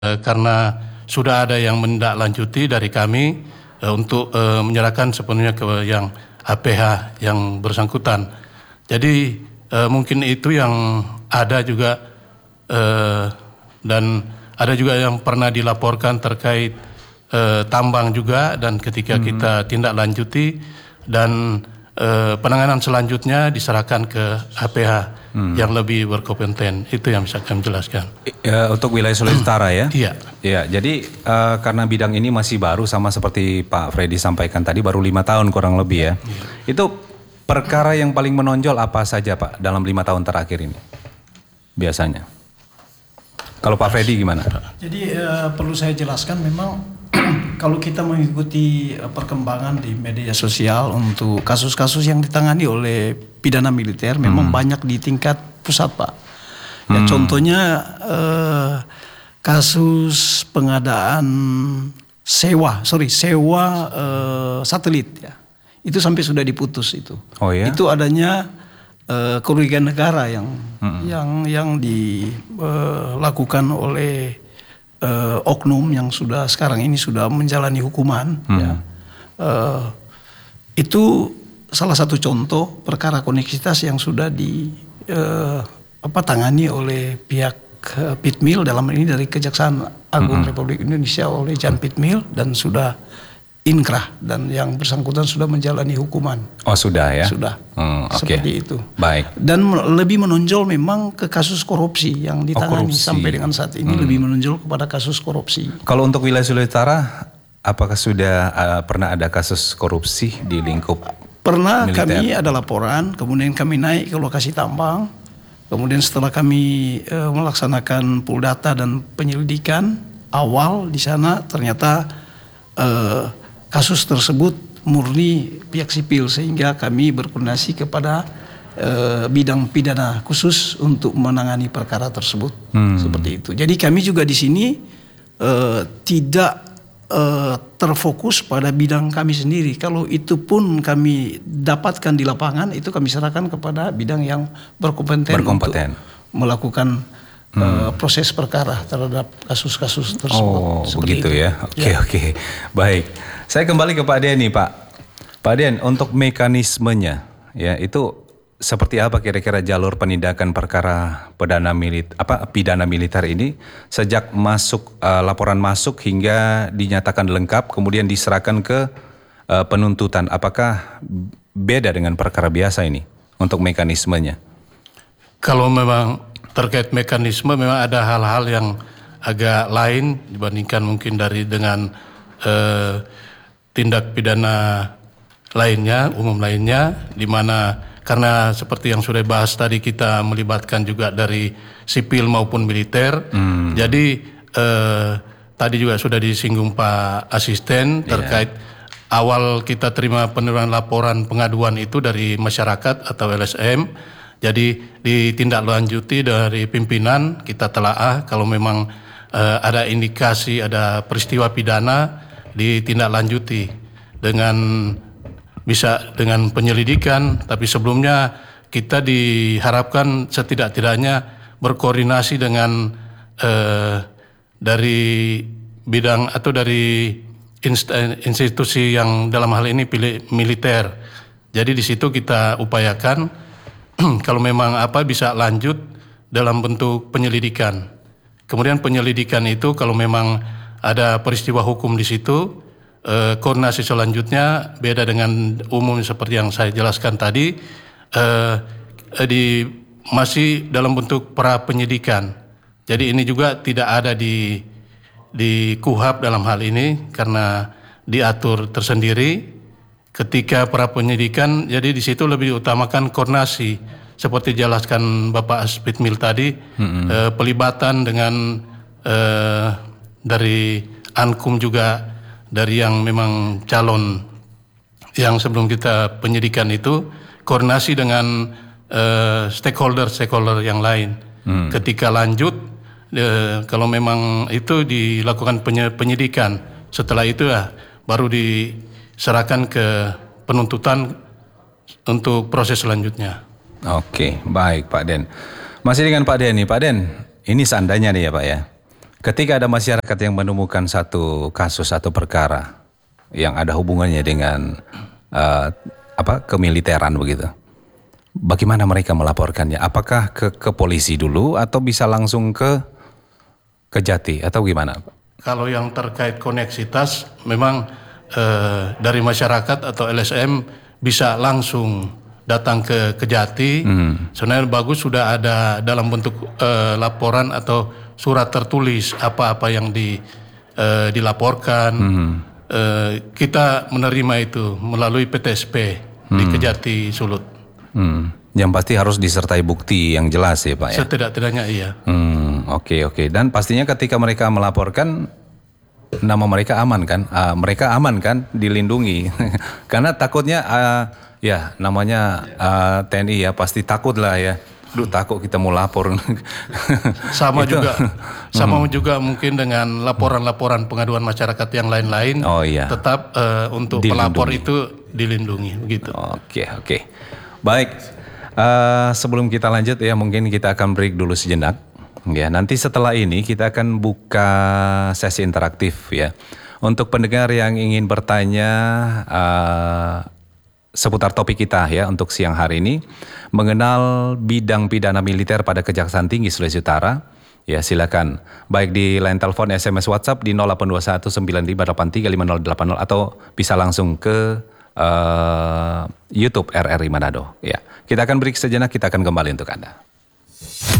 karena sudah ada yang menindaklanjuti dari kami untuk menyerahkan sepenuhnya ke yang APH yang bersangkutan. Jadi mungkin itu yang ada juga dan ada juga yang pernah dilaporkan terkait tambang juga, dan ketika kita tindak lanjuti dan penanganan selanjutnya diserahkan ke APH yang lebih berkompeten. Itu yang bisa kami jelaskan. Untuk wilayah Sulawesi Utara ya? Iya. Ya, jadi karena bidang ini masih baru, sama seperti Pak Freddy sampaikan tadi, baru 5 tahun kurang lebih ya. Itu perkara yang paling menonjol apa saja Pak dalam 5 tahun terakhir ini biasanya? Kalau Pak Freddy gimana? Jadi perlu saya jelaskan, memang kalau kita mengikuti perkembangan di media sosial untuk kasus-kasus yang ditangani oleh pidana militer, memang banyak di tingkat pusat Pak. Ya, contohnya kasus pengadaan sewa satelit ya. Itu sampai sudah diputus itu. Oh ya? Itu adanya kerugian negara yang dilakukan oleh oknum yang sekarang ini sudah menjalani hukuman. Ya. Itu salah satu contoh perkara koneksitas yang sudah tangani oleh pihak Pitmil, dalam ini dari Kejaksaan Agung Republik Indonesia oleh Jan Pitmil, dan sudah inkrah, dan yang bersangkutan sudah menjalani hukuman. Oh sudah ya? Sudah. Okay. Seperti itu. Baik. Dan lebih menonjol memang ke kasus korupsi yang ditangani sampai dengan saat ini, lebih menonjol kepada kasus korupsi. Kalau untuk wilayah Sulawesi Utara, apakah sudah pernah ada kasus korupsi di lingkup Pernah militer? Kami ada laporan, kemudian kami naik ke lokasi tambang, kemudian setelah kami melaksanakan pool data dan penyelidikan awal di sana, ternyata kasus tersebut murni pihak sipil, sehingga kami berkoordinasi kepada bidang pidana khusus untuk menangani perkara tersebut. Seperti itu. Jadi kami juga di sini tidak terfokus pada bidang kami sendiri. Kalau itu pun kami dapatkan di lapangan, itu kami serahkan kepada bidang yang berkompeten. Untuk melakukan proses perkara terhadap kasus-kasus tersebut. Oh begitu itu. Ya. Oke. Baik. Saya kembali ke Pak Denny, Pak. Pak Den, untuk mekanismenya ya, itu seperti apa kira-kira jalur penindakan perkara pidana militer ini sejak laporan masuk hingga dinyatakan lengkap kemudian diserahkan ke penuntutan? Apakah beda dengan perkara biasa ini untuk mekanismenya? Kalau memang terkait mekanisme, memang ada hal-hal yang agak lain dibandingkan mungkin dengan tindak pidana lainnya, umum lainnya, di mana karena seperti yang sudah dibahas tadi, kita melibatkan juga dari sipil maupun militer. Jadi tadi juga sudah disinggung Pak Asisten terkait awal kita terima penerimaan laporan pengaduan itu dari masyarakat atau LSM. Jadi ditindaklanjuti dari pimpinan, kita telaah kalau memang ada indikasi ada peristiwa pidana, ditindaklanjuti bisa dengan penyelidikan. Tapi sebelumnya kita diharapkan setidak-tidaknya berkoordinasi dengan dari bidang atau dari institusi yang dalam hal ini militer. Jadi di situ kita upayakan kalau memang bisa lanjut dalam bentuk penyelidikan. Kemudian penyelidikan itu kalau memang ada peristiwa hukum di situ, koordinasi selanjutnya beda dengan umum seperti yang saya jelaskan tadi, masih dalam bentuk pra penyidikan. Jadi ini juga tidak ada di KUHAP dalam hal ini, karena diatur tersendiri ketika pra penyidikan. Jadi di situ lebih utamakan koordinasi seperti jelaskan Bapak Pitmil tadi, pelibatan dengan dari Ankum juga, dari yang memang calon yang sebelum kita penyidikan itu, koordinasi dengan stakeholder yang lain. Ketika lanjut, kalau memang itu dilakukan penyidikan, setelah itu baru diserahkan ke penuntutan untuk proses selanjutnya. Oke, baik Pak Den. Masih dengan Pak Den nih, Pak Den. Ini seandainya nih ya Pak ya. Ketika ada masyarakat yang menemukan satu kasus atau perkara yang ada hubungannya dengan kemiliteran begitu, bagaimana mereka melaporkannya? Apakah ke polisi dulu atau bisa langsung ke Kejati atau gimana? Kalau yang terkait koneksitas memang dari masyarakat atau LSM bisa langsung datang ke Kejati. Sebenarnya bagus sudah ada dalam bentuk laporan atau surat tertulis apa-apa yang dilaporkan. Kita menerima itu melalui PTSP di Kejati Sulut. Yang pasti harus disertai bukti yang jelas ya Pak ya? Setidak-tidaknya iya. Oke. Dan pastinya ketika mereka melaporkan, nama mereka aman kan? Mereka aman kan? Dilindungi. Karena takutnya namanya TNI ya, pasti takut lah ya. Duh, takut kita mau lapor. Sama juga mungkin dengan laporan-laporan pengaduan masyarakat yang lain-lain. Oh iya. Tetap untuk pelapor itu dilindungi begitu. Oke. Baik. Sebelum kita lanjut ya, mungkin kita akan break dulu sejenak. Ya, nanti setelah ini kita akan buka sesi interaktif ya. Untuk pendengar yang ingin bertanya seputar topik kita ya untuk siang hari ini, mengenal bidang pidana militer pada Kejaksaan Tinggi Sulawesi Utara, ya silakan. Baik di line telepon, SMS, WhatsApp di 082195835080 atau bisa langsung ke YouTube RRI Manado. Ya, kita akan break sejenak, kita akan kembali untuk Anda.